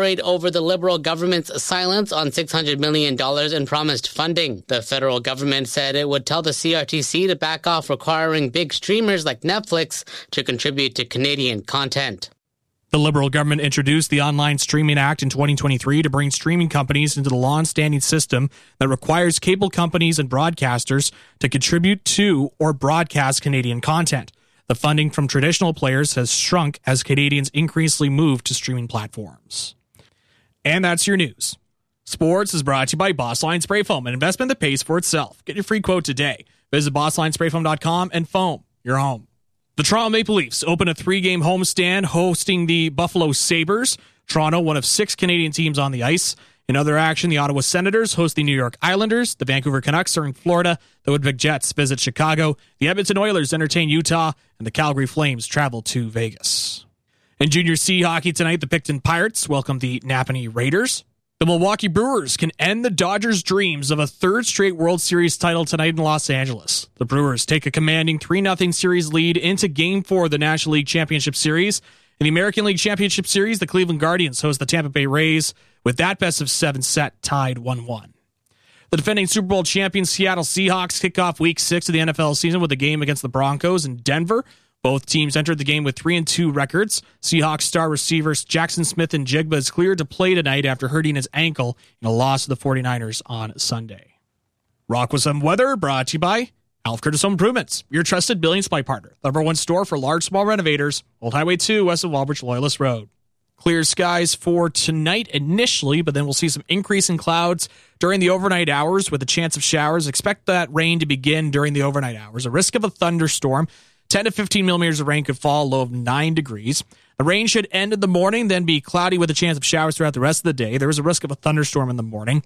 worried over the Liberal government's silence on $600 million in promised funding. The federal government said it would tell the CRTC to back off requiring big streamers like Netflix to contribute to Canadian content. The Liberal government introduced the Online Streaming Act in 2023 to bring streaming companies into the long-standing system that requires cable companies and broadcasters to contribute to or broadcast Canadian content. The funding from traditional players has shrunk as Canadians increasingly move to streaming platforms. And that's your news. Sports is brought to you by Boss Line Spray Foam, an investment that pays for itself. Get your free quote today. Visit bosslinesprayfoam.com and foam your home. The Toronto Maple Leafs open a 3-game homestand hosting the Buffalo Sabres. Toronto, one of 6 Canadian teams on the ice. In other action, the Ottawa Senators host the New York Islanders. The Vancouver Canucks are in Florida. The Winnipeg Jets visit Chicago. The Edmonton Oilers entertain Utah. And the Calgary Flames travel to Vegas. In Junior C hockey tonight, the Picton Pirates welcome the Napanee Raiders. The Milwaukee Brewers can end the Dodgers' dreams of a 3rd straight World Series title tonight in Los Angeles. The Brewers take a commanding 3-0 series lead into Game 4 of the National League Championship Series. In the American League Championship Series, the Cleveland Guardians host the Tampa Bay Rays, with that best-of-7 set tied 1-1. The defending Super Bowl champion Seattle Seahawks kick off Week 6 of the NFL season with a game against the Broncos in Denver. Both teams entered the game with 3-2 records. Seahawks star receivers Jackson Smith-Njigba is cleared to play tonight after hurting his ankle in a loss to the 49ers on Sunday. Rock with some weather brought to you by Alf Curtis Home Improvements, your trusted building supply partner. The #1 store for large, small renovators. Old Highway 2, west of Walbridge, Loyalist Road. Clear skies for tonight initially, but then we'll see some increase in clouds during the overnight hours with a chance of showers. Expect that rain to begin during the overnight hours. A risk of a thunderstorm. 10 to 15 millimeters of rain could fall, low of 9 degrees. The rain should end in the morning, then be cloudy with a chance of showers throughout the rest of the day. There is a risk of a thunderstorm in the morning.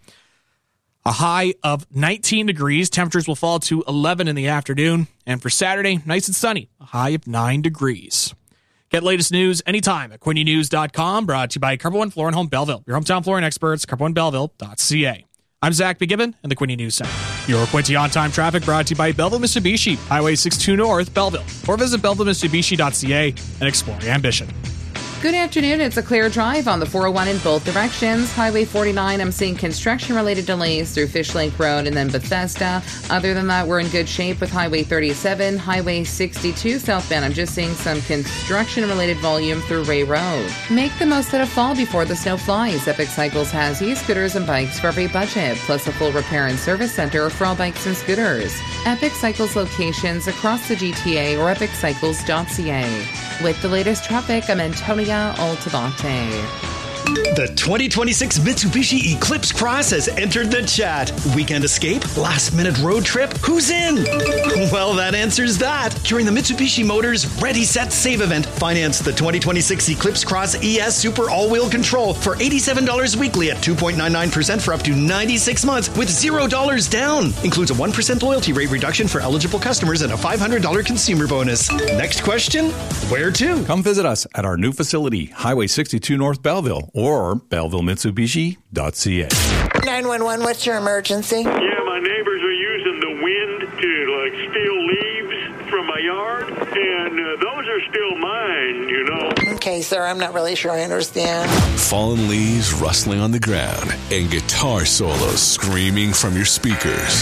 A high of 19 degrees. Temperatures will fall to 11 in the afternoon. And for Saturday, nice and sunny. A high of 9 degrees. Get latest news anytime at QuinnyNews.com. Brought to you by Carbo One Floor and Home Belleville. Your hometown flooring experts, CarboOneBelleville.ca. I'm Zach McGibbon in the Quinte News Center. Your Quinte on-time traffic brought to you by Belleville Mitsubishi, Highway 62 North, Belleville. Or visit BellevilleMitsubishi.ca and explore your ambition. Good afternoon. It's a clear drive on the 401 in both directions. Highway 49, I'm seeing construction-related delays through Fish Lake Road and then Bethesda. Other than that, we're in good shape with Highway 37. Highway 62 southbound, I'm just seeing some construction-related volume through Ray Road. Make the most out of fall before the snow flies. Epic Cycles has e-scooters and bikes for every budget, plus a full repair and service center for all bikes and scooters. Epic Cycles locations across the GTA or epiccycles.ca. With the latest traffic, I'm Antonia Altabate. The 2026 Mitsubishi Eclipse Cross has entered the chat. Weekend escape? Last-minute road trip? Who's in? Well, that answers that. During the Mitsubishi Motors Ready, Set, Save event, finance the 2026 Eclipse Cross ES Super All-Wheel Control for $87 weekly at 2.99% for up to 96 months with $0 down. Includes a 1% loyalty rate reduction for eligible customers and a $500 consumer bonus. Next question, where to? Come visit us at our new facility, Highway 62 North Belleville, or BellevilleMitsubishi.ca. 911, what's your emergency? Yeah, my neighbors are using the wind to steal leaves from my yard, and those are still mine, you know. Okay, sir, I'm not really sure I understand. Fallen leaves rustling on the ground and guitar solos screaming from your speakers.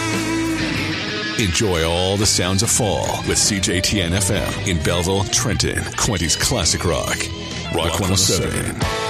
Enjoy all the sounds of fall with CJTN FM in Belleville, Trenton, Quinte's Classic Rock. Rock 107.